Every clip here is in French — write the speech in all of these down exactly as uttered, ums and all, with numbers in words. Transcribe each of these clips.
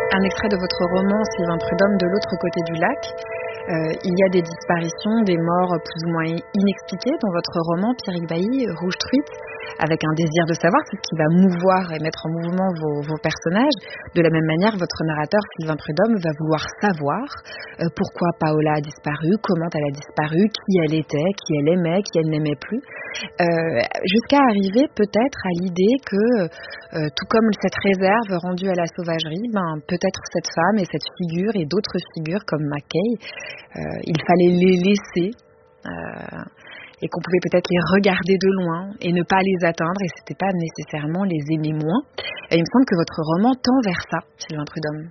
un extrait de votre roman Sylvain Prudhomme, De l'autre côté du lac. Euh, il y a des disparitions, des morts plus ou moins inexpliquées dans votre roman, Pierrick Bailly, Rouge Truite, avec un désir de savoir, c'est ce qui va mouvoir et mettre en mouvement vos, vos personnages. De la même manière, votre narrateur, Sylvain Prudhomme, va vouloir savoir euh, pourquoi Paola a disparu, comment elle a disparu, qui elle était, qui elle aimait, qui elle n'aimait plus, euh, jusqu'à arriver peut-être à l'idée que, euh, tout comme cette réserve rendue à la sauvagerie, ben, peut-être cette femme et cette figure et d'autres figures comme Mackay, euh, il fallait les laisser... Euh, et qu'on pouvait peut-être les regarder de loin et ne pas les atteindre, et c'était pas nécessairement les aimer moins. Et il me semble que votre roman tend vers ça, Sylvain Prudhomme.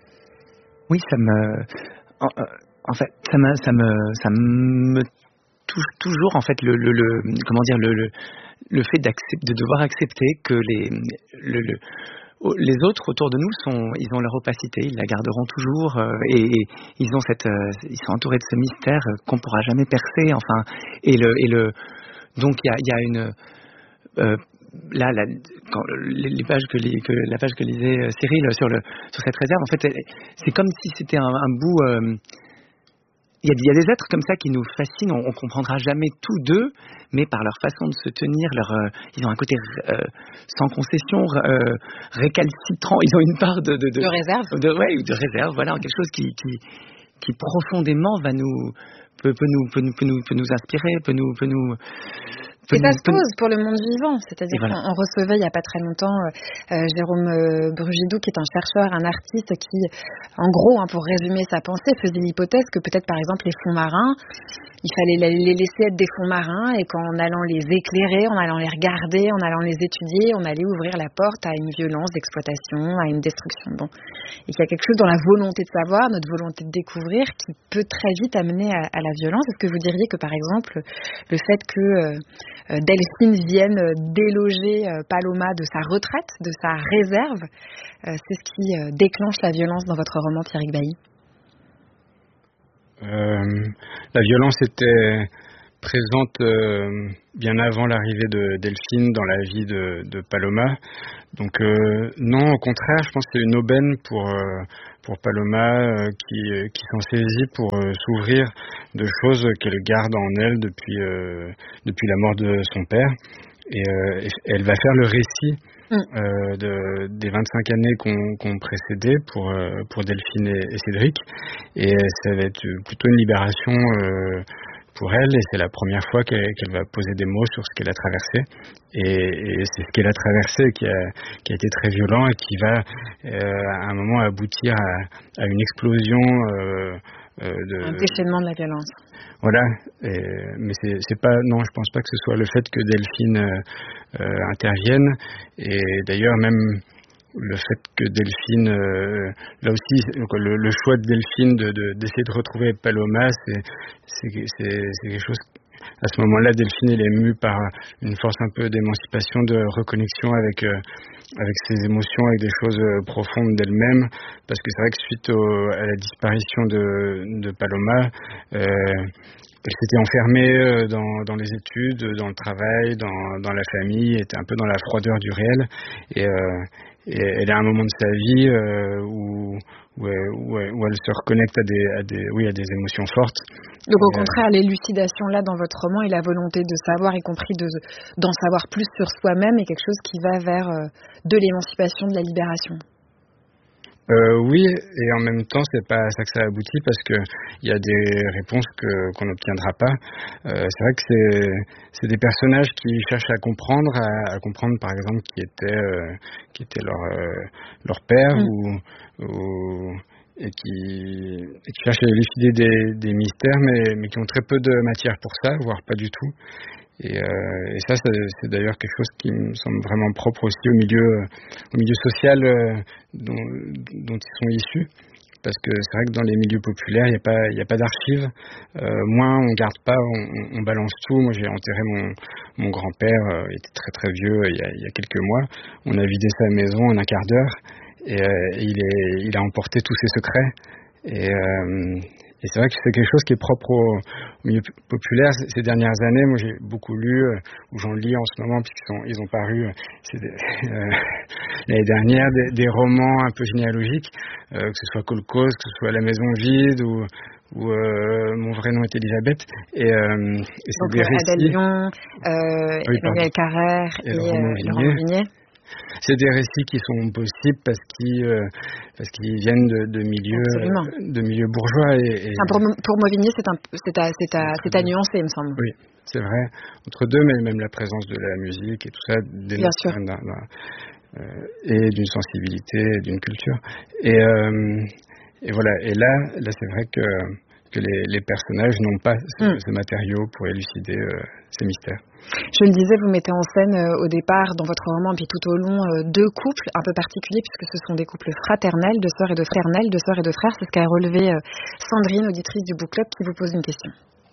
Oui, ça me, en, en fait, ça me, ça me, ça me touche toujours en fait le, le, le comment dire le, le, le fait d'accepter, de devoir accepter que les, le, le les autres autour de nous sont, ils ont leur opacité, ils la garderont toujours, euh, et, et ils ont cette, euh, ils sont entourés de ce mystère euh, qu'on pourra jamais percer. Enfin, et le, et le, donc il y a, il y a une, euh, là, la, quand, les, les pages que, les, que la page que lisait euh, Cyril sur le, sur cette réserve, en fait, elle, c'est comme si c'était un, un bout. Euh, Il y, a, il y a des êtres comme ça qui nous fascinent, on, on comprendra jamais tout d'eux, mais par leur façon de se tenir, leur, euh, ils ont un côté euh, sans concession, euh, récalcitrant, ils ont une part de... De, de, de réserve de, ouais, de réserve, voilà, quelque chose qui, qui, qui profondément va nous, peut, peut, nous, peut, nous, peut, nous, peut nous inspirer, peut nous... Peut nous Et ça se pose pour le monde vivant, c'est-à-dire voilà. qu'on recevait il n'y a pas très longtemps euh, Jérôme euh, Brugidou, qui est un chercheur, un artiste qui, en gros, hein, pour résumer sa pensée, faisait l'hypothèse que peut-être par exemple les fonds marins, il fallait les laisser être des fonds marins et qu'en allant les éclairer, en allant les regarder, en allant les étudier, on allait ouvrir la porte à une violence d'exploitation, à une destruction. Bon. Et qu'il y a quelque chose dans la volonté de savoir, notre volonté de découvrir, qui peut très vite amener à, à la violence. Est-ce que vous diriez que par exemple, le fait que euh, Delphine vienne déloger euh, Paloma de sa retraite, de sa réserve, euh, c'est ce qui euh, déclenche la violence dans votre roman, Pierrick Bailly? Euh, la violence était présente euh, bien avant l'arrivée de Delphine dans la vie de, de Paloma. Donc euh, non, au contraire, je pense que c'est une aubaine pour euh, pour Paloma euh, qui qui s'en saisit pour euh, s'ouvrir de choses qu'elle garde en elle depuis euh, depuis la mort de son père. Et, euh, et elle va faire le récit Euh, de, des vingt-cinq années qu'on, qu'on précédé pour, euh, pour Delphine et, et Cédric, et ça va être plutôt une libération euh, pour elle, et c'est la première fois qu'elle, qu'elle va poser des mots sur ce qu'elle a traversé, et, et c'est ce qu'elle a traversé qui a, qui a été très violent et qui va euh, à un moment aboutir à, à une explosion euh, euh, de, un déchaînement de la violence. Voilà, et, mais c'est, c'est pas, non, je pense pas que ce soit le fait que Delphine euh, euh, intervienne, et d'ailleurs même le fait que Delphine, euh, là aussi, le, le choix de Delphine de, de, d'essayer de retrouver Paloma, c'est, c'est, c'est, c'est quelque chose. À ce moment-là, Delphine, elle est émue par une force un peu d'émancipation, de reconnexion avec euh, avec ses émotions, avec des choses euh, profondes d'elle-même, parce que c'est vrai que suite au, à la disparition de, de Paloma, euh, elle s'était enfermée euh, dans, dans les études, dans le travail, dans, dans la famille, était un peu dans la froideur du réel, et, euh, et elle a un moment de sa vie euh, où, où, elle, où, elle, où elle se reconnecte à des, à des, oui, à des émotions fortes. Donc au contraire, l'élucidation là dans votre roman et la volonté de savoir, y compris de, d'en savoir plus sur soi-même, est quelque chose qui va vers euh, de l'émancipation, de la libération. Euh, oui, et en même temps, c'est pas à ça que ça aboutit, parce que il y a des réponses que qu'on n'obtiendra pas. Euh, c'est vrai que c'est c'est des personnages qui cherchent à comprendre, à, à comprendre par exemple qui était euh, qui était leur euh, leur père, mmh. ou, ou et qui, et qui cherchent à élucider des, des mystères, mais mais qui ont très peu de matière pour ça, voire pas du tout. Et, euh, et ça, c'est, c'est d'ailleurs quelque chose qui me semble vraiment propre aussi au milieu, au milieu social euh, dont, dont ils sont issus. Parce que c'est vrai que dans les milieux populaires, il n'y a pas, il n'y a pas d'archives. Euh, moins on garde pas, on, on balance tout. Moi, j'ai enterré mon, mon grand-père, euh, il était très très vieux, il y, a, il y a quelques mois. On a vidé sa maison en un quart d'heure, et, euh, et il, est, il a emporté tous ses secrets. Et, euh, et c'est vrai que c'est quelque chose qui est propre au, au milieu populaire ces dernières années. Moi, j'ai beaucoup lu, euh, ou j'en lis en ce moment, puisqu'ils sont, ils ont paru euh, c'est des, euh, l'année dernière, des, des romans un peu généalogiques, euh, que ce soit Kolkhoz, que ce soit La Maison Vide, ou, ou euh, Mon vrai nom est Elisabeth. Et, euh, et c'est Donc, des euh, récits. Adèle Dion, euh, oui, Emmanuel Carrère et, et, et euh, Laurent Vignier. C'est des récits qui sont possibles parce qu'ils, euh, parce qu'ils viennent de, de milieux, Absolument. de milieux bourgeois. Et, et enfin, pour, pour Mauvignier, c'est, un, c'est, à, c'est, à, c'est à nuancer, il me semble. Oui, c'est vrai. Entre deux, mais même la présence de la musique et tout ça dénote d'un, d'un, d'un, euh, et d'une sensibilité, et d'une culture. Et, euh, et voilà. Et là, là, c'est vrai que, que les, les personnages n'ont pas ce, mm. ce matériau pour élucider euh, ces mystères. Je le disais, vous mettez en scène euh, au départ dans votre roman, puis tout au long, euh, deux couples un peu particuliers, puisque ce sont des couples fraternels, de sœurs et de frères, de sœurs et de frères. C'est ce qu'a relevé euh, Sandrine, auditrice du Book Club, qui vous pose une question.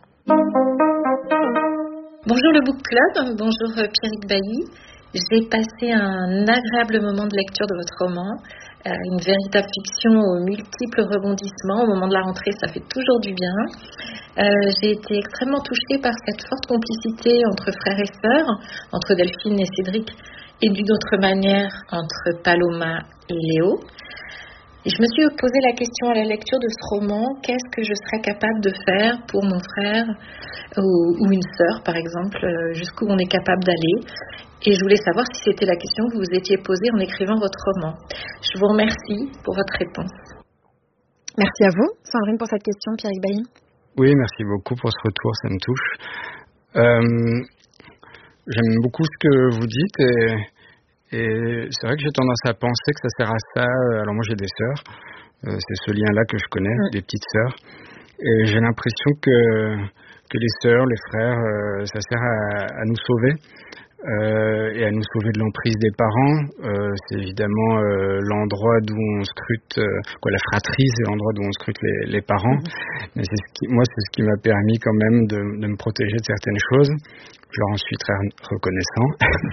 Bonjour le Book Club, bonjour Pierrick Bailly. J'ai passé un agréable moment de lecture de votre roman, euh, une véritable fiction aux multiples rebondissements. Au moment de la rentrée, ça fait toujours du bien. Euh, j'ai été extrêmement touchée par cette forte complicité entre frères et sœurs, entre Delphine et Cédric, et d'une autre manière entre Paloma et Léo. Et je me suis posé la question à la lecture de ce roman, qu'est-ce que je serais capable de faire pour mon frère ou, ou une sœur, par exemple, jusqu'où on est capable d'aller. Et je voulais savoir si c'était la question que vous vous étiez posée en écrivant votre roman. Je vous remercie pour votre réponse. Merci à vous, Sandrine, pour cette question, Pierrick Bailly. Oui, merci beaucoup pour ce retour, ça me touche. Euh, j'aime beaucoup ce que vous dites et... Et c'est vrai que j'ai tendance à penser que ça sert à ça. Alors moi j'ai des sœurs, euh, c'est ce lien-là que je connais, mmh. des petites sœurs. Et j'ai l'impression que, que les sœurs, les frères, euh, ça sert à, à nous sauver. Euh, et à nous sauver de l'emprise des parents. Euh, c'est évidemment euh, l'endroit d'où on scrute, euh, quoi, la fratrie, c'est l'endroit d'où on scrute les, les parents. Mmh. Mais c'est ce qui, moi, c'est ce qui m'a permis quand même de, de me protéger de certaines choses. Je leur en suis très reconnaissant.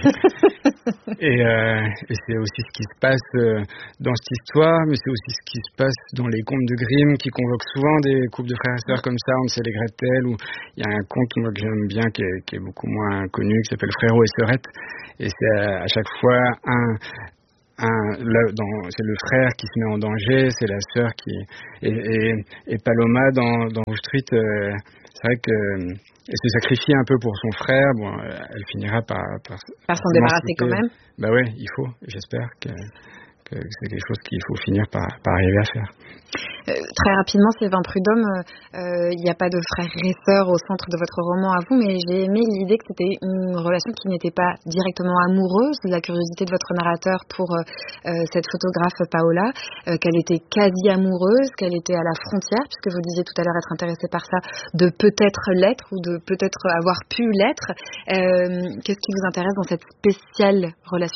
et, euh, et c'est aussi ce qui se passe euh, dans cette histoire, mais c'est aussi ce qui se passe dans les contes de Grimm, qui convoquent souvent des couples de frères et sœurs comme ça, Hansel et Gretel, où il y a un conte moi, que j'aime bien, qui est, qui est beaucoup moins connu, qui s'appelle Frérot et Sœurette. Et c'est à, à chaque fois un... Un, là, dans, c'est le frère qui se met en danger, c'est la sœur qui... Et, et, et Paloma, dans, dans Rouge Truite, euh, c'est vrai que... Elle se sacrifie un peu pour son frère. Bon, elle finira par... Par, par s'en débarrasser quand même. Bah ouais, il faut. J'espère que, que c'est quelque chose qu'il faut finir par, par arriver à faire. Euh, très rapidement, Sylvain Prudhomme, il euh, n'y a pas de frères et sœurs au centre de votre roman à vous, mais j'ai aimé l'idée que c'était une relation qui n'était pas directement amoureuse, la curiosité de votre narrateur pour euh, cette photographe Paola, euh, qu'elle était quasi amoureuse, qu'elle était à la frontière, puisque vous disiez tout à l'heure être intéressée par ça, de peut-être l'être ou de peut-être avoir pu l'être. Euh, qu'est-ce qui vous intéresse dans cette spéciale relation-là ?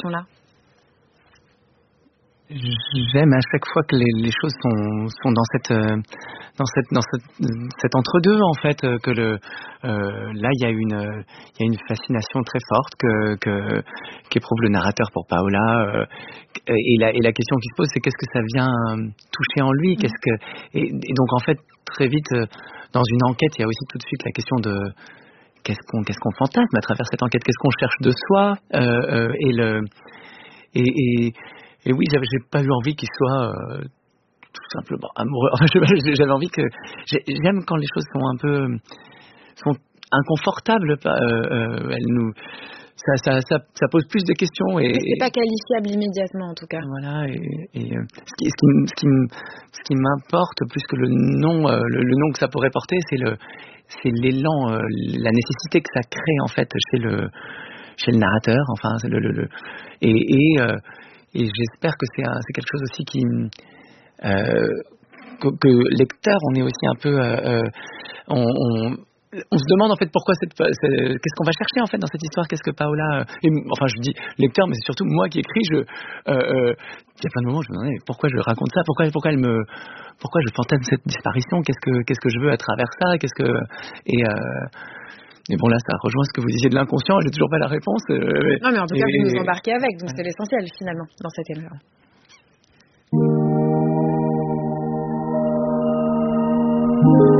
J'aime à chaque fois que les, les choses sont, sont dans cette euh, dans cette dans cette, cet entre-deux en fait, euh, que le euh, là il y a une il y a une fascination très forte que que qu'éprouve le narrateur pour Paola, euh, et la et la question qui se pose, c'est qu'est-ce que ça vient toucher en lui, qu'est-ce que et, et donc en fait très vite dans une enquête il y a aussi tout de suite la question de qu'est-ce qu'on qu'est-ce qu'on fantasme à travers cette enquête, qu'est-ce qu'on cherche de soi, euh, euh, et le et, et Et oui, j'avais, j'ai pas eu envie qu'il soit euh, tout simplement amoureux. Enfin, j'avais envie que j'aime quand les choses sont un peu sont inconfortables. Euh, euh, elles nous, ça, ça, ça, ça pose plus de questions. Et, Mais c'est pas qualifiable immédiatement en tout cas. Voilà. Et, et ce, qui, ce, qui, ce, qui, ce qui m'importe plus que le nom, euh, le, le nom que ça pourrait porter, c'est le, c'est l'élan, euh, la nécessité que ça crée en fait chez le, chez le narrateur. Enfin, c'est le, le, le et, et euh, Et j'espère que c'est, un, c'est quelque chose aussi qui, euh, que, que lecteur, on est aussi un peu, euh, on, on, on se demande en fait pourquoi cette, cette, qu'est-ce qu'on va chercher en fait dans cette histoire, qu'est-ce que Paola, et, enfin je dis lecteur, mais c'est surtout moi qui écris. Je, euh, euh, il y a plein de moments où je me demandais pourquoi je raconte ça, pourquoi, pourquoi elle me, pourquoi je fantasme cette disparition, qu'est-ce que, qu'est-ce que je veux à travers ça, qu'est-ce que, et euh, Et bon là, ça rejoint ce que vous disiez de l'inconscient. J'ai toujours pas la réponse. Euh, mais, non, mais en tout cas, et, vous nous embarquez avec, donc c'est l'essentiel finalement dans cette émission. Thank you.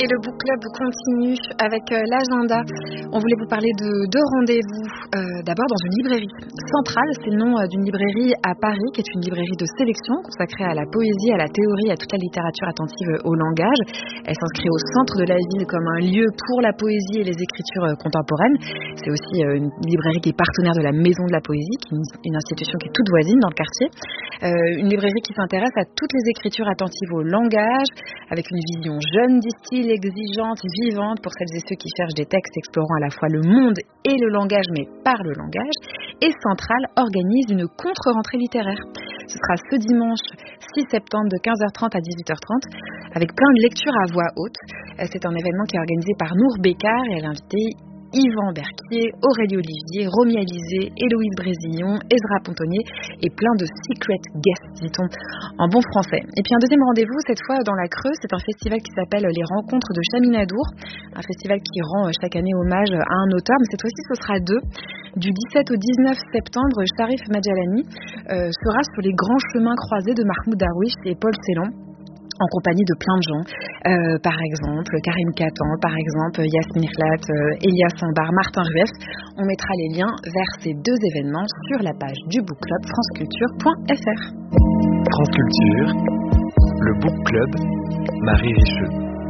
Et le book club continue avec euh, l'agenda. On voulait vous parler de deux rendez-vous. Euh, d'abord dans une librairie centrale, c'est le nom euh, d'une librairie à Paris, qui est une librairie de sélection consacrée à la poésie, à la théorie, à toute la littérature attentive au langage. Elle s'inscrit au centre de la ville comme un lieu pour la poésie et les écritures euh, contemporaines. C'est aussi euh, une librairie qui est partenaire de la Maison de la Poésie, qui est une, une institution qui est toute voisine dans le quartier. Euh, une librairie qui s'intéresse à toutes les écritures attentives au langage, avec une vision jeune du style, exigeante, vivante pour celles et ceux qui cherchent des textes explorant à la fois le monde et le langage, mais par le langage. Et Centrale organise une contre-rentrée littéraire. Ce sera ce dimanche six septembre de quinze heures trente à dix-huit heures trente, avec plein de lectures à voix haute. C'est un événement qui est organisé par Nour Bécard et elle a invité Yvan Berquier, Aurélie Olivier, Romy Alizé, Héloïse Brésillon, Ezra Pontonnier et plein de secret guests, dit-on en bon français. Et puis un deuxième rendez-vous, cette fois dans la Creuse, c'est un festival qui s'appelle Les Rencontres de Chaminadour, un festival qui rend chaque année hommage à un auteur, mais cette fois-ci ce sera deux. Du dix-sept au dix-neuf septembre, Sharif Majalani euh, sera sur les grands chemins croisés de Mahmoud Darwish et Paul Celan, en compagnie de plein de gens, euh, par exemple Karim Katan, par exemple Yasmine Khlat, euh, Elias Sambar, Martin Rueff. On mettra les liens vers ces deux événements sur la page du book club franceculture point f r. France Culture, le book club, Marie Richeux.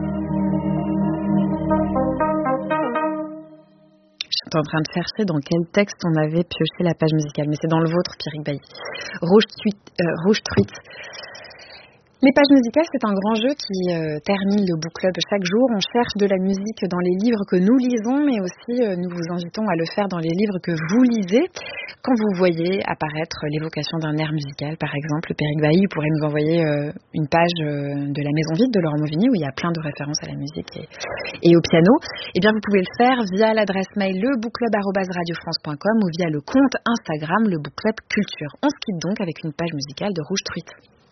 J'étais en train de chercher dans quel texte on avait pioché la page musicale, mais c'est dans le vôtre, Pierrick Bailly. Rouge Tweet. Euh, Rouge Tweet. Les pages musicales, c'est un grand jeu qui euh, termine le book club chaque jour. On cherche de la musique dans les livres que nous lisons, mais aussi euh, nous vous invitons à le faire dans les livres que vous lisez. Quand vous voyez apparaître l'évocation d'un air musical, par exemple, Pierrick Bailly pourrait nous envoyer euh, une page euh, de La Maison Vide de Laurent Mauvigny où il y a plein de références à la musique et, et au piano. Eh bien, vous pouvez le faire via l'adresse mail lebookclub arobase radio france point com ou via le compte Instagram le book club culture. On se quitte donc avec une page musicale de Rouge Truite.